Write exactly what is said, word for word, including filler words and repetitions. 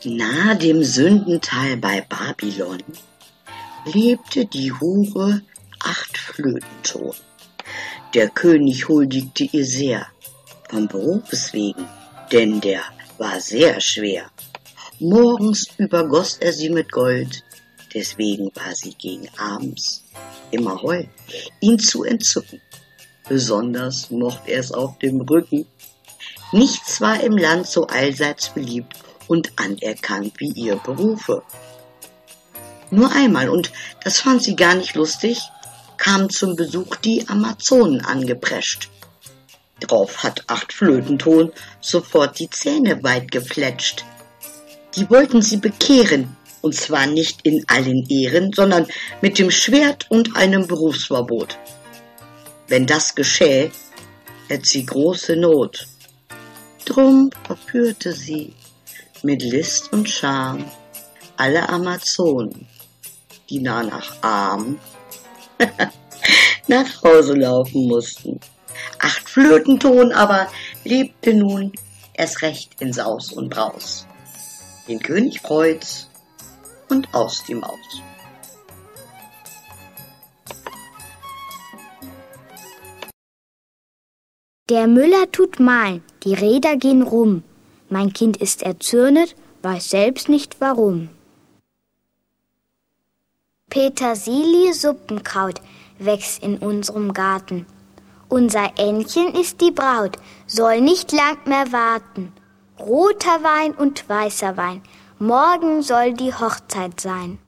Nahe dem Sündental bei Babylon lebte die Hure Achtflötenton. Der König huldigte ihr sehr, vom Berufes wegen, denn der war sehr schwer. Morgens übergoss er sie mit Gold, deswegen war sie gegen abends immer hold, ihn zu entzücken. Besonders mochte er es auf dem Rücken. Nichts war im Land so allseits beliebt und anerkannt wie ihr Berufe. Nur einmal, und das fand sie gar nicht lustig, kamen zum Besuch die Amazonen angeprescht. Drauf hat Achtflötenton sofort die Zähne weit gefletscht. Die wollten sie bekehren, und zwar nicht in allen Ehren, sondern mit dem Schwert und einem Berufsverbot. Wenn das geschäh, hätt sie große Not. Drum verführte sie mit List und Scham alle Amazonen, die nah nach Arm nach Hause laufen mussten. Achtflötenton aber lebte nun erst recht in Saus und Braus. Den König freut's und aus die Maus. Der Müller tut mahlen, die Räder gehen rum. Mein Kind ist erzürnet, weiß selbst nicht warum. Petersilie Suppenkraut wächst in unserem Garten. Unser Ännchen ist die Braut, soll nicht lang mehr warten. Roter Wein und weißer Wein, morgen soll die Hochzeit sein.